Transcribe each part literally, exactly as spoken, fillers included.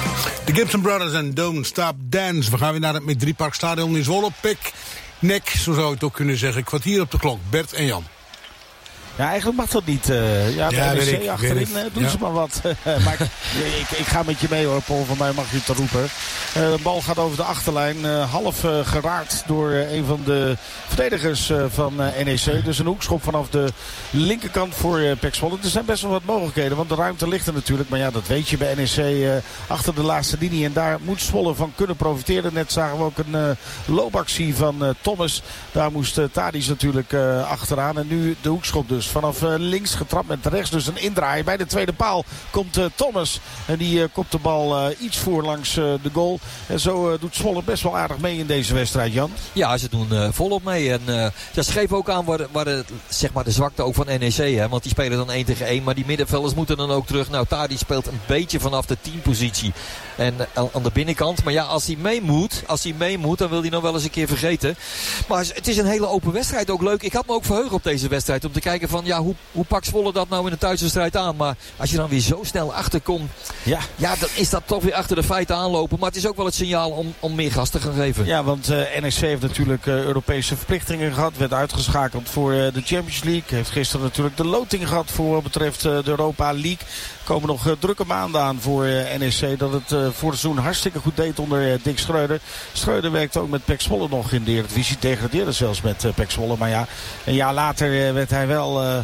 De Gibson Brothers en Don't Stop Dance. We gaan weer naar het Midrieparkstadion in Zwolle. Pek, nek, zo zou je het ook kunnen zeggen. Kwartier op de klok. Bert en Jan. Ja, eigenlijk mag dat niet. Uh, ja, de ja, N E C ik, achterin, uh, doen ja. ze maar wat. maar ik, ik, ik ga met je mee hoor, Paul. Van mij mag je het roepen. Uh, de bal gaat over de achterlijn. Uh, half uh, geraakt door uh, een van de verdedigers uh, van uh, N E C. Dus een hoekschop vanaf de linkerkant voor uh, Pek Zwolle. Er zijn best wel wat mogelijkheden, want de ruimte ligt er natuurlijk. Maar ja, dat weet je bij N E C uh, achter de laatste linie. En daar moet Zwolle van kunnen profiteren. Net zagen we ook een uh, loopactie van uh, Thomas. Daar moest uh, Tadic natuurlijk uh, achteraan. En nu de hoekschop dus. Vanaf uh, links getrapt met rechts. Dus een indraai. Bij de tweede paal komt uh, Thomas. En die uh, kopt de bal uh, iets voor langs uh, de goal. En zo uh, doet Zwolle best wel aardig mee in deze wedstrijd, Jan. Ja, ze doen uh, volop mee. En uh, ja, ze geven ook aan waar, de, waar de, zeg maar de zwakte ook van N E C. Hè? Want die spelen dan één tegen één. Maar die middenvelders moeten dan ook terug. Nou, Tadic speelt een beetje vanaf de teampositie. En uh, aan de binnenkant. Maar ja, als hij mee moet, als hij mee moet, dan wil hij nog wel eens een keer vergeten. Maar het is een hele open wedstrijd. Ook leuk. Ik had me ook verheugd op deze wedstrijd. Om te kijken van, ja, hoe, hoe pakt Zwolle dat nou in de thuiswedstrijd aan? Maar als je dan weer zo snel achterkomt, ja, ja, dan is dat toch weer achter de feiten aanlopen. Maar het is ook wel het signaal om, om meer gas te gaan geven. Ja, want uh, N E C heeft natuurlijk uh, Europese verplichtingen gehad. Werd uitgeschakeld voor uh, de Champions League. Heeft gisteren natuurlijk de loting gehad voor wat betreft uh, de Europa League. Er komen nog uh, drukke maanden aan voor uh, N E C. Dat het uh, voor het seizoen hartstikke goed deed onder uh, Dick Schreuder. Schreuder werkte ook met Pek Zwolle nog in de Eredivisie. Degradeerde zelfs met uh, Pek Zwolle. Maar ja, een jaar later uh, werd hij wel... Uh,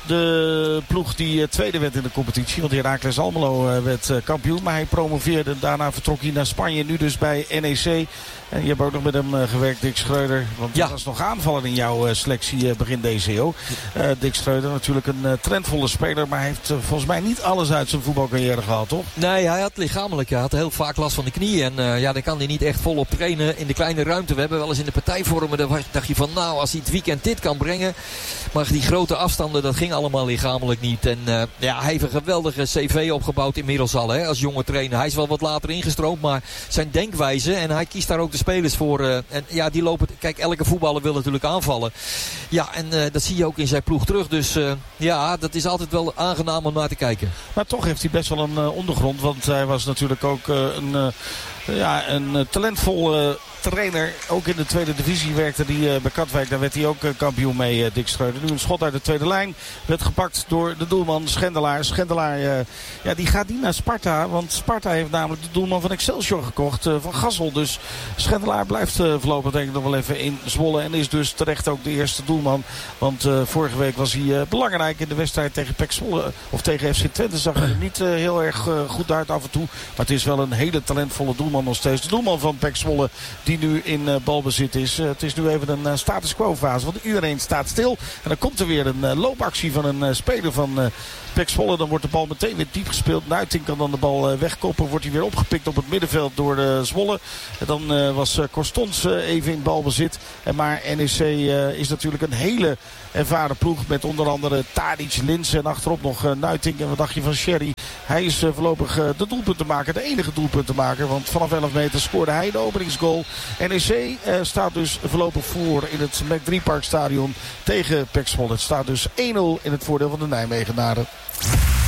De ploeg die tweede werd in de competitie. Want Heracles Almelo werd kampioen. Maar hij promoveerde. Daarna vertrok hij naar Spanje. Nu dus bij N E C. En je hebt ook nog met hem gewerkt, Dick Schreuder. Want ja. er was nog aanvallen in jouw selectie begin deze eeuw. Uh, Dick Schreuder natuurlijk een uh, trendvolle speler. Maar hij heeft uh, volgens mij niet alles uit zijn voetbalcarrière gehad, toch? Nee, hij had lichamelijk. Hij had heel vaak last van de knieën. En uh, ja, dan kan hij niet echt volop trainen in de kleine ruimte. We hebben wel eens in de partijvormen. Dan dacht je van nou, als hij het weekend dit kan brengen. Maar die grote afstanden, dat ging allemaal lichamelijk niet. En uh, ja, hij heeft een geweldige cv opgebouwd inmiddels al. Hè, als jonge trainer. Hij is wel wat later ingestroomd. Maar zijn denkwijze. En hij kiest daar ook de spelers voor. Uh, en ja, die lopen... Kijk, elke voetballer wil natuurlijk aanvallen. Ja, en uh, dat zie je ook in zijn ploeg terug. Dus uh, ja, dat is altijd wel aangenaam om naar te kijken. Maar toch heeft hij best wel een uh, ondergrond. Want hij was natuurlijk ook uh, een, uh, ja, een uh, talentvol... Uh, trainer, ook in de tweede divisie werkte hij uh, bij Katwijk. Daar werd hij ook uh, kampioen mee, uh, Dick Schreuder. Nu een schot uit de tweede lijn. Werd gepakt door de doelman Schendelaar. Schendelaar, uh, ja, die gaat niet naar Sparta. Want Sparta heeft namelijk de doelman van Excelsior gekocht. Uh, van Gassel. Dus Schendelaar blijft uh, voorlopig denk ik nog wel even in Zwolle. En is dus terecht ook de eerste doelman. Want uh, vorige week was hij uh, belangrijk in de wedstrijd tegen Pek Zwolle. Of tegen F C Twente zag hij er niet uh, heel erg uh, goed uit af en toe. Maar het is wel een hele talentvolle doelman nog steeds. De doelman van Pek Zwolle die nu in uh, balbezit is. Uh, het is nu even een uh, status quo fase. Want iedereen staat stil. En dan komt er weer een uh, loopactie van een uh, speler van uh, Pek Zwolle. Dan wordt de bal meteen weer diep gespeeld. Nuiting kan dan de bal uh, wegkoppen. Wordt hij weer opgepikt op het middenveld door uh, Zwolle. En dan uh, was uh, Corstons uh, even in balbezit. En maar N E C uh, is natuurlijk een hele ervaren ploeg. Met onder andere Tadic, Linsen en achterop nog uh, Nuiting. En wat dacht je van Sherry? Hij is uh, voorlopig uh, de doelpuntenmaker. De enige doelpuntenmaker. Want vanaf elf meter scoorde hij de openingsgoal. N E C uh, staat dus voorlopig voor in het Midrieparkstadion tegen Pek Zwolle. Het staat dus één nul in het voordeel van de Nijmegenaren.